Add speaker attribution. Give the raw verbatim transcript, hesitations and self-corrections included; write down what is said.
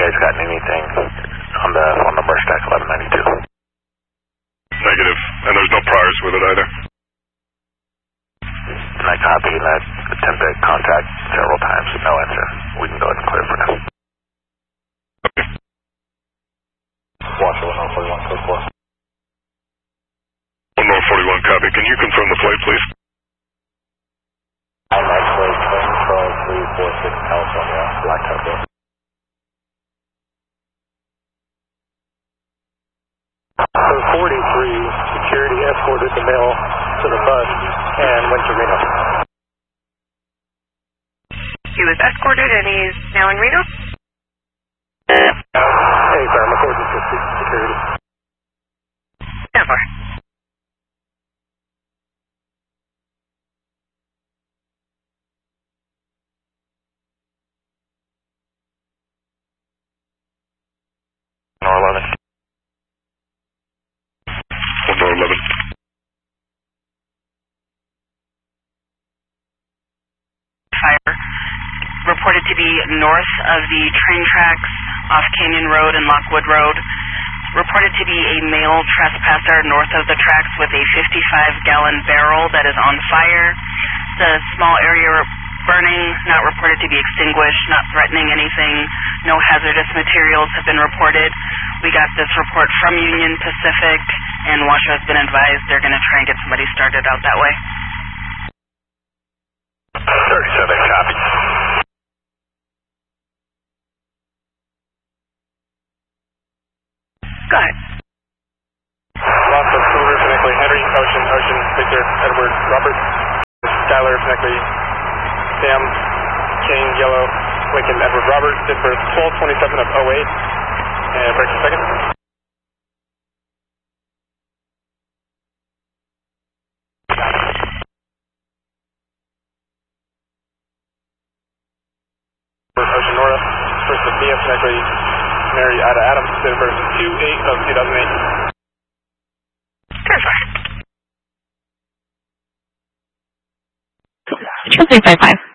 Speaker 1: guys gotten anything on the phone number stack eleven ninety-two?
Speaker 2: Negative, and there's no priors with it either.
Speaker 1: And I copy that attempted contact several times, no answer. We can go ahead and clear for now.
Speaker 2: Okay.
Speaker 1: Watch one oh forty-one, code four.
Speaker 2: one oh forty-one, copy. Can you confirm the flight, please?
Speaker 1: I'm actually Twin Charles three four six California, Black Taco. So forty-three, security escorted the male to the bus and went to Reno.
Speaker 3: He was escorted and he's now in Reno?
Speaker 1: Hey, sir, I'm according to security.
Speaker 3: Never.
Speaker 1: one eleven.
Speaker 2: one eleven.
Speaker 3: Fire. Reported to be north of the train tracks off Canyon Road and Lockwood Road. Reported to be a male trespasser north of the tracks with a fifty-five gallon barrel that is on fire. The small area burning, not reported to be extinguished, not threatening anything. No hazardous materials have been reported. We got this report from Union Pacific, and Washoe has been advised they're going to try and get somebody started out that way.
Speaker 1: thirty-seven, copy.
Speaker 3: Go ahead.
Speaker 4: Lost of Silver, Pinnacle, Henry, Ocean, Ocean, Victor, Edward, Robert, Skyler, Pinnacle, Sam, King, Yellow, Lincoln, Edward, Robert, did birth twelve twenty-seven of oh eight, and break a second. Ocean Nora, first of Mia, Pinnacle, Mary Ada Adams, did birth two eight of two thousand eight.
Speaker 3: Perfect.
Speaker 5: Two three five five.